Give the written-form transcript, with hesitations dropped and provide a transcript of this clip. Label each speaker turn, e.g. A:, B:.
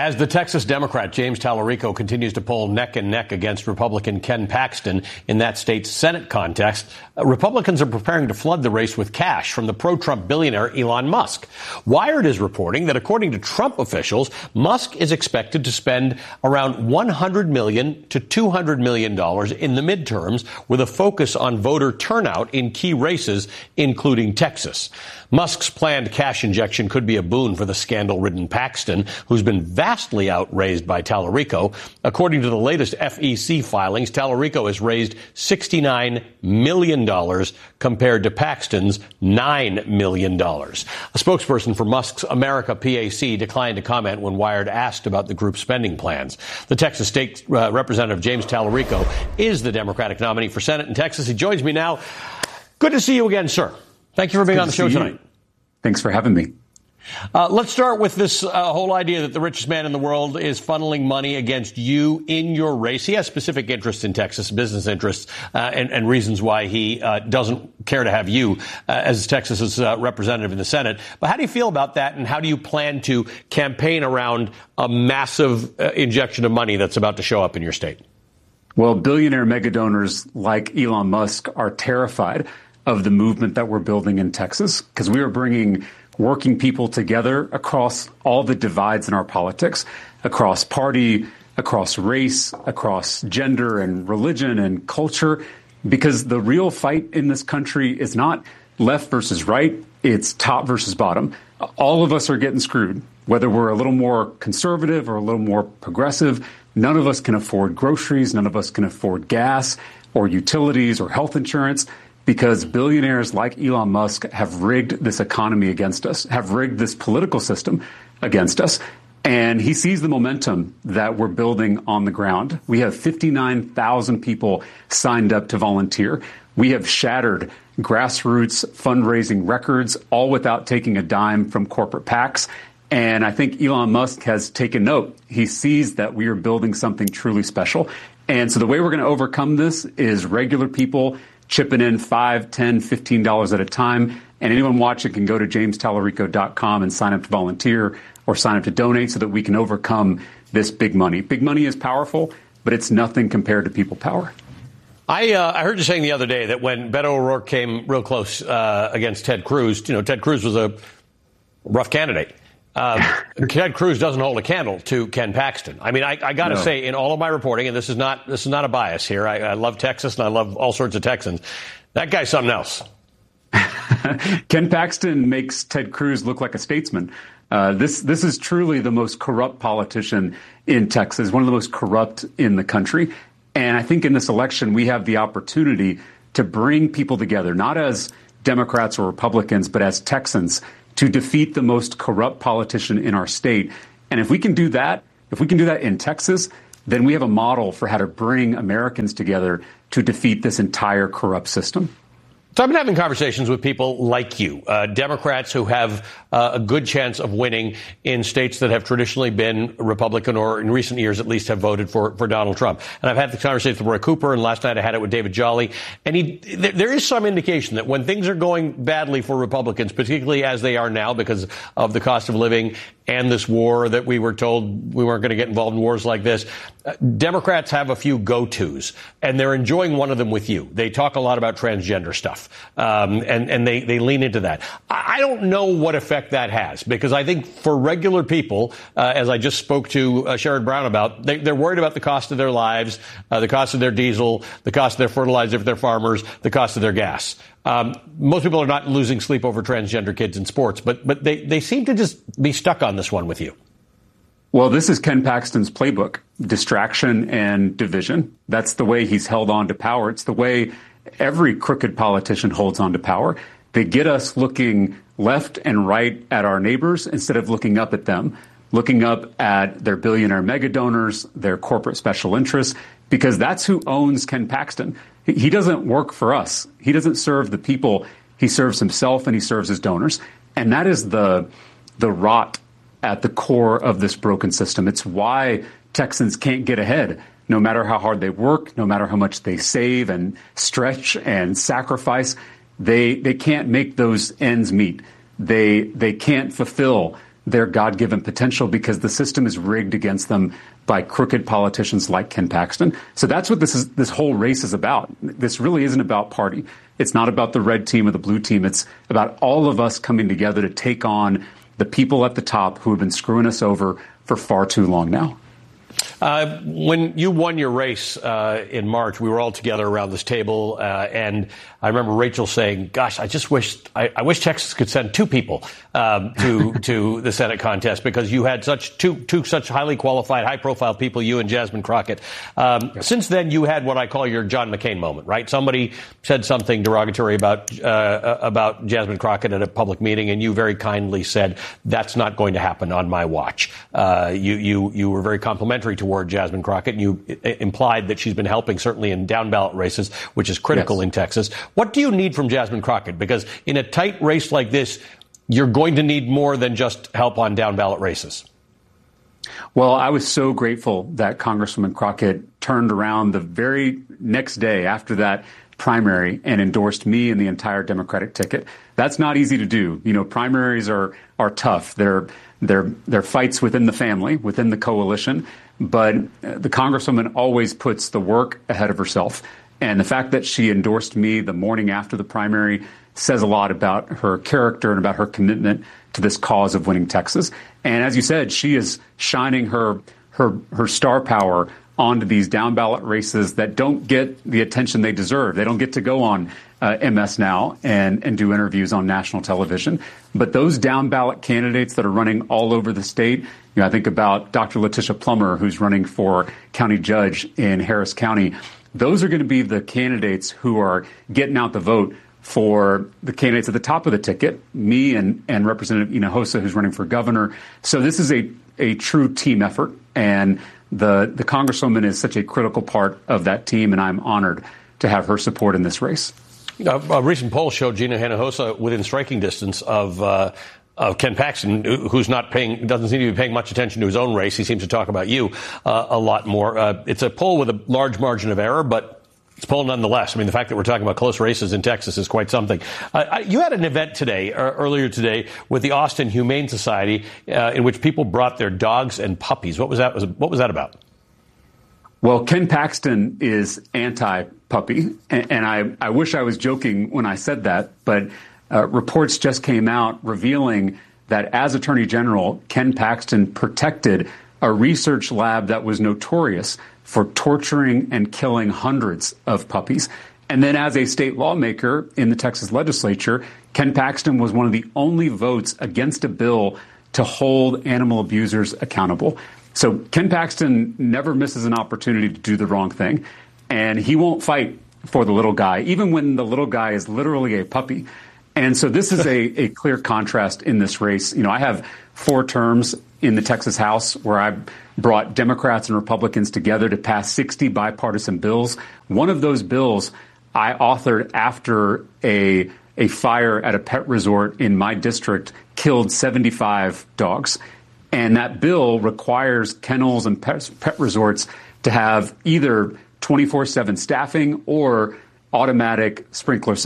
A: As the Texas Democrat James Tallarico continues to poll neck and neck against Republican Ken Paxton in that state's Senate contest, Republicans are preparing to flood the race with cash from the pro-Trump billionaire Elon Musk. Wired is reporting that according to Trump officials, Musk is expected to spend around $100 million to $200 million in the midterms, with a focus on voter turnout in key races, including Texas. Musk's planned cash injection could be a boon for the scandal-ridden Paxton, who's been vastly outraised by Tallarico. According to the latest FEC filings, Tallarico has raised $69 million compared to Paxton's $9 million. A spokesperson for Musk's America PAC declined to comment when Wired asked about the group's spending plans. The Texas State Representative James Tallarico is the Democratic nominee for Senate in Texas. He joins me now. Good to see you again, sir. Thank you for being on the show tonight.
B: Thanks for having me.
A: Let's start with this whole idea that the richest man in the world is funneling money against you in your race. He has specific interests in Texas, business interests, and reasons why he doesn't care to have you as Texas's representative in the Senate. But how do you feel about that, and how do you plan to campaign around a massive injection of money that's about to show up in your state?
B: Well, billionaire mega donors like Elon Musk are terrified of the movement that we're building in Texas, because we are bringing working people together across all the divides in our politics, across party, across race, across gender and religion and culture, because the real fight in this country is not left versus right, it's top versus bottom. All of us are getting screwed, whether we're a little more conservative or a little more progressive. None of us can afford groceries, none of us can afford gas or utilities or health insurance, because billionaires like Elon Musk have rigged this economy against us, have rigged this political system against us. And he sees the momentum that we're building on the ground. We have 59,000 people signed up to volunteer. We have shattered grassroots fundraising records, all without taking a dime from corporate PACs. And I think Elon Musk has taken note. He sees that we are building something truly special. And so the way we're going to overcome this is regular people chipping in $5, $10, $15 at a time. And anyone watching can go to jamestallarico.com and sign up to volunteer or sign up to donate so that we can overcome this big money. Big money is powerful, but it's nothing compared to people power.
A: I heard you saying the other day that when Beto O'Rourke came real close against Ted Cruz, Ted Cruz was a rough candidate. Ted Cruz doesn't hold a candle to Ken Paxton. I mean, I got to say, in all of my reporting, and this is not a bias here. I love Texas and I love all sorts of Texans. That guy's something else.
B: Ken Paxton makes Ted Cruz look like a statesman. This is truly the most corrupt politician in Texas, one of the most corrupt in the country. And I think in this election, we have the opportunity to bring people together, not as Democrats or Republicans, but as Texans, to defeat the most corrupt politician in our state. And if we can do that in Texas, then we have a model for how to bring Americans together to defeat this entire corrupt system.
A: So I've been having conversations with people like you, Democrats who have a good chance of winning in states that have traditionally been Republican or in recent years at least have voted for Donald Trump. And I've had the conversation with Roy Cooper, and last night I had it with David Jolly. And there is some indication that when things are going badly for Republicans, particularly as they are now because of the cost of living and this war that we were told we weren't going to get involved in wars like this, Democrats have a few go-tos, and they're enjoying one of them with you. They talk a lot about transgender stuff, and they lean into that. I don't know what effect that has, because I think for regular people, as I just spoke to Sherrod Brown about, they're worried about the cost of their lives, the cost of their diesel, the cost of their fertilizer if they're farmers, the cost of their gas. Most people are not losing sleep over transgender kids in sports, but they seem to just be stuck on this one with you.
B: Well, this is Ken Paxton's playbook: distraction and division. That's the way he's held on to power. It's the way every crooked politician holds on to power. They get us looking left and right at our neighbors instead of looking up at them, looking up at their billionaire mega donors, their corporate special interests, because that's who owns Ken Paxton. He doesn't work for us. He doesn't serve the people. He serves himself and he serves his donors. And that is the rot at the core of this broken system. It's why Texans can't get ahead, no matter how hard they work, no matter how much they save and stretch and sacrifice. They can't make those ends meet. They can't fulfill their God-given potential because the system is rigged against them by crooked politicians like Ken Paxton. So that's what this whole race is about. This really isn't about party. It's not about the red team or the blue team. It's about all of us coming together to take on the people at the top who have been screwing us over for far too long now.
A: When you won your race in March, we were all together around this table, and I remember Rachel saying, "Gosh, I wish Texas could send two people to the Senate contest because you had two such highly qualified, high-profile people, you and Jasmine Crockett." Since then, you had what I call your John McCain moment, right? Somebody said something derogatory about Jasmine Crockett at a public meeting, and you very kindly said, "That's not going to happen on my watch." You were very complimentary toward Jasmine Crockett, and you implied that she's been helping certainly in down-ballot races, which is critical in Texas. What do you need from Jasmine Crockett? Because in a tight race like this, you're going to need more than just help on down-ballot races.
B: Well, I was so grateful that Congresswoman Crockett turned around the very next day after that primary and endorsed me and the entire Democratic ticket. That's not easy to do. You know, primaries are tough. They're fights within the family, within the coalition. But the Congresswoman always puts the work ahead of herself. And the fact that she endorsed me the morning after the primary says a lot about her character and about her commitment to this cause of winning Texas. And as you said, she is shining her star power onto these down-ballot races that don't get the attention they deserve. They don't get to go on MS Now and do interviews on national television. But those down-ballot candidates that are running all over the state, I think about Dr. Letitia Plummer, who's running for county judge in Harris County. Those are going to be the candidates who are getting out the vote for the candidates at the top of the ticket, me and Representative Hinojosa, who's running for governor. So this is a true team effort, and the Congresswoman is such a critical part of that team, and I'm honored to have her support in this race.
A: A recent poll showed Gina Hinojosa within striking distance of Ken Paxton, who's doesn't seem to be paying much attention to his own race. He seems to talk about you a lot more. It's a poll with a large margin of error, but it's a poll nonetheless. I mean, the fact that we're talking about close races in Texas is quite something. You had an event earlier today, with the Austin Humane Society, in which people brought their dogs and puppies. What was that about?
B: Well, Ken Paxton is anti-puppy, and I wish I was joking when I said that, but reports just came out revealing that as Attorney General, Ken Paxton protected a research lab that was notorious for torturing and killing hundreds of puppies. And then as a state lawmaker in the Texas legislature, Ken Paxton was one of the only votes against a bill to hold animal abusers accountable. So Ken Paxton never misses an opportunity to do the wrong thing, and he won't fight for the little guy, even when the little guy is literally a puppy. And so this is a clear contrast in this race. I have 4 terms in the Texas House where I brought Democrats and Republicans together to pass 60 bipartisan bills. One of those bills I authored after a fire at a pet resort in my district killed 75 dogs. And that bill requires kennels and pet resorts to have either 24/7 staffing or automatic sprinkler systems.